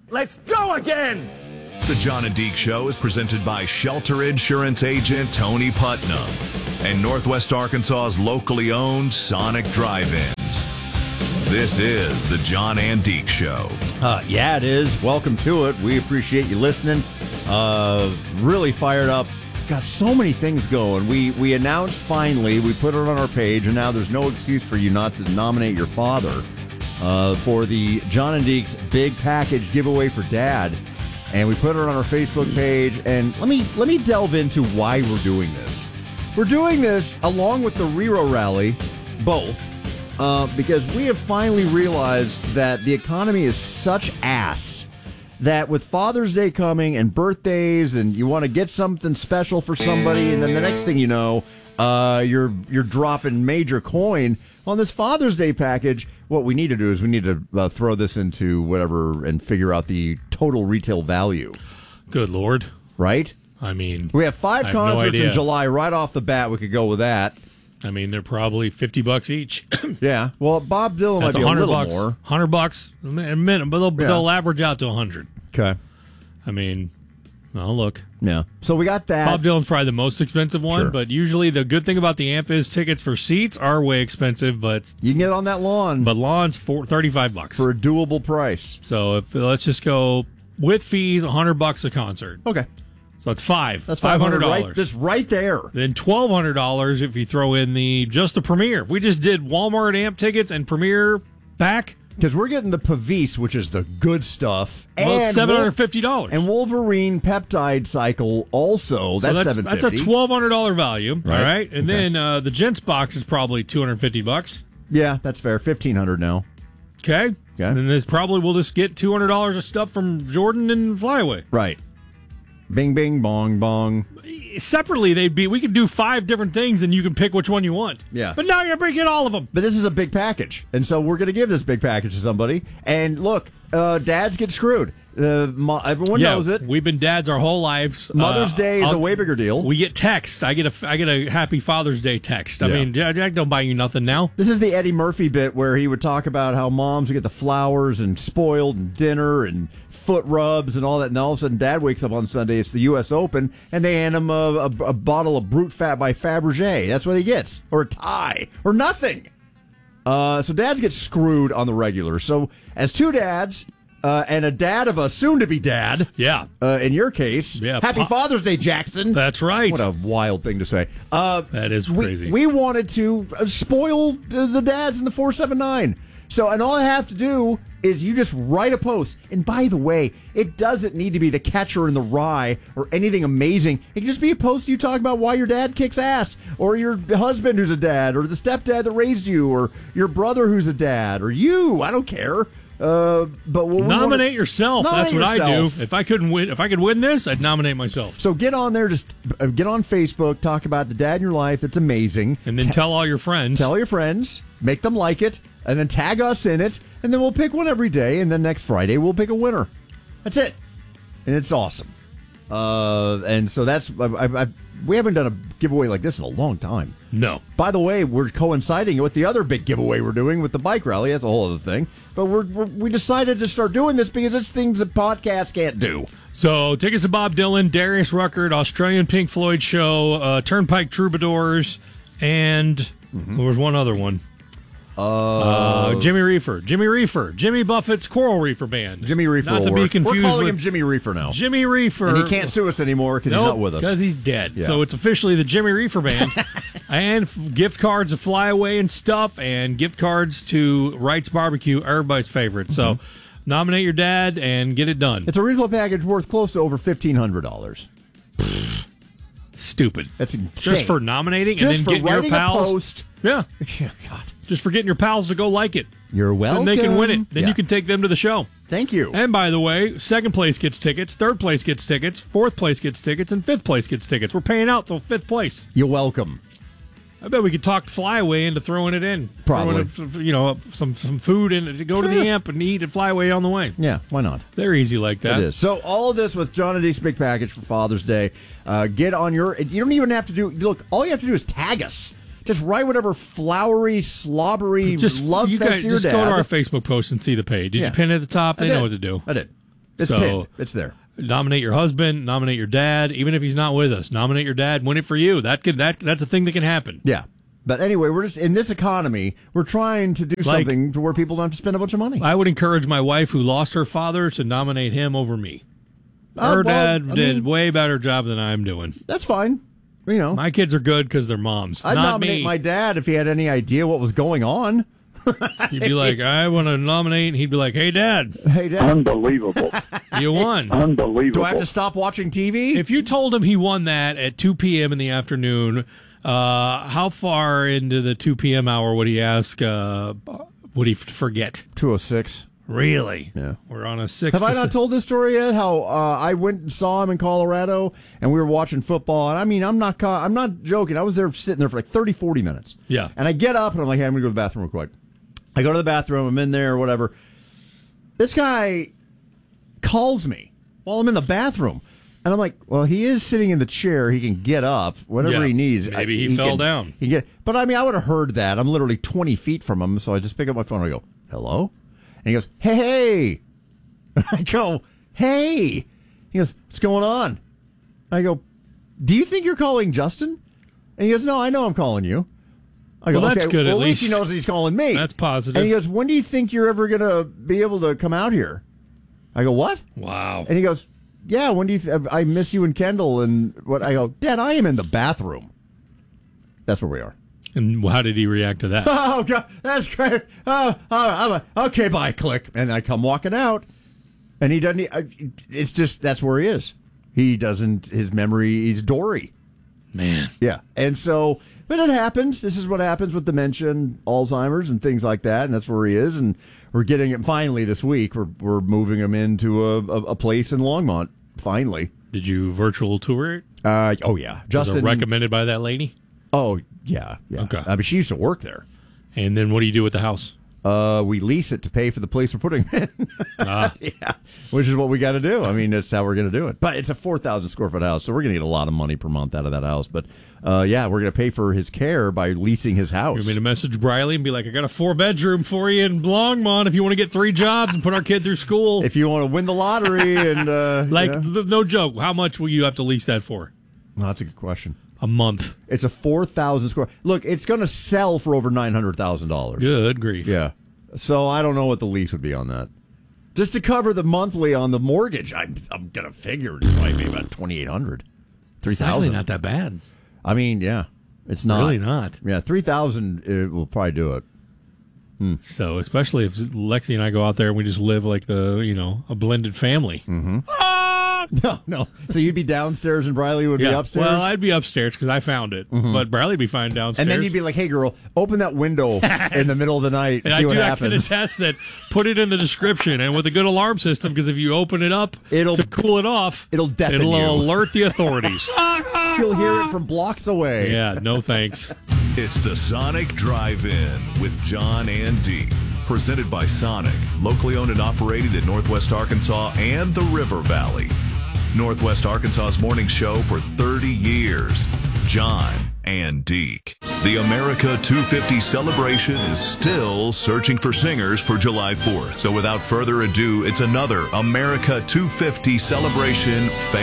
Let's go again! The John and Deke Show is presented by Shelter Insurance agent Tony Putnam and Northwest Arkansas's locally owned Sonic Drive-Ins. This is the John and Deke Show. Yeah, it is. Welcome to it. We appreciate you listening. Really fired up. Got so many things going. We announced finally, we put it on our page, and now there's no excuse for you not to nominate your father for the John and Deke's Big Package giveaway for Dad. And we put it on our Facebook page. And let me delve into why we're doing this. We're doing this along with the Rero Rally, both, because we have finally realized that the economy is such ass that with Father's Day coming and birthdays, and you want to get something special for somebody, and then the next thing you know, you're dropping major coin on this Father's Day package. What we need to do is we need to throw this into whatever and figure out the total retail value. Good Lord. Right? I mean, we have 5 concerts in July right off the bat. We could go with that. I mean, they're probably $50 each. Yeah. Well, Bob Dylan might be a little more. $100 a minute, but they'll average out to 100. Okay. I mean, well, look. Yeah. So we got that. Bob Dylan's probably the most expensive one, Sure. but usually the good thing about the amp is tickets for seats are way expensive, but you can get on that lawn. But lawn's $35 for a doable price. So let's just go with fees, $100 a concert. Okay. So it's $500. That's $500. Just right there. Then $1,200 if you throw in just the premiere. If we just did Walmart amp tickets and premiere pack. Because we're getting the Pavise, which is the good stuff. Well, it's $750. And Wolverine peptide cycle also. So that's $750. That's a $1,200 value. Right. All right. And then the Gents box is probably $250. Yeah, that's fair. $1,500 now. Okay. And then we'll just get $200 of stuff from Jordan and Flyaway. Right. Bing, bing, bong, bong. Separately, we could do 5 different things, and you can pick which one you want. Yeah. But now you're bringing all of them. But this is a big package, and so we're going to give this big package to somebody. And look, dads get screwed. Everyone knows it. We've been dads our whole lives. Mother's Day is a way bigger deal. We get texts. I get a Happy Father's Day text. I mean, Jack don't buy you nothing now. This is the Eddie Murphy bit where he would talk about how moms would get the flowers and spoiled and dinner and foot rubs and all that, and all of a sudden Dad wakes up on Sunday, it's the U.S. Open, and they hand him a bottle of Brute Fat by Fabergé. That's what he gets. Or a tie. Or nothing. So dads get screwed on the regular. So as 2 dads... and a dad of a soon-to-be dad. Yeah. In your case. Yeah. Happy Father's Day, Jackson. That's right. What a wild thing to say. That is crazy. We wanted to spoil the dads in the 479. So, and all I have to do is you just write a post. And by the way, it doesn't need to be the Catcher in the Rye or anything amazing. It can just be a post you talk about why your dad kicks ass, or your husband who's a dad, or the stepdad that raised you, or your brother who's a dad, or you. I don't care. But nominate yourself. That's what yourself. I do. If I could win this, I'd nominate myself. So get on there, just get on Facebook, talk about the dad in your life. That's amazing. And then tell all your friends. Tell your friends, make them like it, and then tag us in it, and then we'll pick one every day, and then next Friday we'll pick a winner. That's it. And it's awesome. And so that's we haven't done a giveaway like this in a long time. No. By the way, we're coinciding with the other big giveaway we're doing with the bike rally. That's a whole other thing. But we decided to start doing this because it's things that podcasts can't do. So tickets to Bob Dylan, Darius Ruckert, Australian Pink Floyd show, Turnpike Troubadours, and there was one other one. Jimmy Reefer, Jimmy Buffett's Coral Reefer Band. Jimmy Reefer. Not to be confused. We're calling with him Jimmy Reefer now. Jimmy Reefer. And he can't sue us anymore because he's not with us. Because he's dead. Yeah. So it's officially the Jimmy Reefer Band. And gift cards to Flyaway and stuff, and gift cards to Wright's Barbecue, everybody's favorite. So nominate your dad and get it done. It's a retail package worth close to over $1,500. Stupid. That's insane. Just for nominating Just and for then getting your pals. a post. Yeah. God. Just for getting your pals to go like it. You're welcome. Then they can win it. Then you can take them to the show. Thank you. And by the way, second place gets tickets, third place gets tickets, fourth place gets tickets, and fifth place gets tickets. We're paying out till fifth place. You're welcome. I bet we could talk Flyaway into throwing it in. Probably. Some food in it to go to the amp and eat at Flyaway on the way. Yeah, why not? They're easy like that. It is. So all of this with John and Deke's big package for Father's Day. Get on your... You don't even have to do... Look, all you have to do is tag us. Just write whatever flowery, slobbery love fest to your just dad. go to our Facebook post and see the page. Did you pin it at the top? They know what to do. I did. It's pinned. It's there. Nominate your husband, nominate your dad, even if he's not with us. Nominate your dad, win it for you. That's a thing that can happen. Yeah. But anyway, we're just in this economy, we're trying to do something to where people don't have to spend a bunch of money. I would encourage my wife who lost her father to nominate him over me. Her dad did way better job than I'm doing. That's fine. My kids are good because they're moms. I'd not nominate me. my dad if he had any idea what was going on. You'd be like, I want to nominate, and he'd be like, hey, Dad. Hey, Dad. Unbelievable. You won. Unbelievable. Do I have to stop watching TV? If you told him he won that at 2 p.m. in the afternoon, how far into the 2 p.m. hour would he ask, would he forget? 2:06. Really? Yeah. We're on a 6. Have I not told this story yet? How I went and saw him in Colorado, and we were watching football. And I mean, I'm not joking. I was there sitting there for like 30, 40 minutes. Yeah. And I get up, and I'm like, hey, I'm going to go to the bathroom real quick. I go to the bathroom. I'm in there or whatever. This guy calls me while I'm in the bathroom. And I'm like, well, he is sitting in the chair. He can get up, whatever he needs. Maybe he fell down. But I mean, I would have heard that. I'm literally 20 feet from him, so I just pick up my phone and I go, hello? And he goes, hey. I go, hey. He goes, what's going on? I go, do you think you're calling Justin? And he goes, no, I know I'm calling you. I go, well, that's okay, good. Well, at least he knows he's calling me. That's positive. And he goes, when do you think you're ever going to be able to come out here? I go, what? Wow. And he goes, yeah, when do you I miss you and Kendall and what? I go, Dad, I am in the bathroom. That's where we are. And how did he react to that? Oh, God, that's great. I'm like, okay, bye, click. And I come walking out, and he doesn't, it's just, that's where he is. He doesn't, his memory, he's Dory. Man. Yeah. And so, but it happens. This is what happens with dementia and Alzheimer's and things like that, and that's where he is. And we're getting it finally this week. We're moving him into a place in Longmont, finally. Did you virtual tour it? Oh, yeah. Was it recommended by that lady? Oh, yeah. Okay. I mean, she used to work there. And then what do you do with the house? We lease it to pay for the place we're putting it in. Yeah, which is what we got to do. I mean, that's how we're going to do it. But it's a 4,000 square foot house, so we're going to get a lot of money per month out of that house. But yeah, we're going to pay for his care by leasing his house. You mean to message Briley and be like, I got a 4-bedroom for you in Longmont if you want to get 3 jobs and put our kid through school. If you want to win the lottery and no joke, how much will you have to lease that for? Well, that's a good question. A month. It's a 4,000 square. Look, it's going to sell for over $900,000. Good grief. Yeah. So I don't know what the lease would be on that. Just to cover the monthly on the mortgage, I'm going to figure it's probably about $2,800, $3,000. It's actually not that bad. I mean, yeah, it's not really not. Yeah, $3,000 will probably do it. So especially if Lexi and I go out there and we just live like a blended family. Mm-hmm. No. So you'd be downstairs and Briley would be upstairs? Well, I'd be upstairs because I found it. Mm-hmm. But Briley'd be fine downstairs. And then you'd be like, hey, girl, open that window in the middle of the night and see what happens. I can attest that. Put it in the description. And with a good alarm system, because if you open it up to cool it off, it'll deafen you. Alert the authorities. You'll hear it from blocks away. Yeah, no thanks. It's the Sonic Drive-In with John and Deke. Presented by Sonic, locally owned and operated in Northwest Arkansas and the River Valley. Northwest Arkansas's morning show for 30 years. John and Deke. The America 250 celebration is still searching for singers for July 4th. So without further ado, it's another America 250 celebration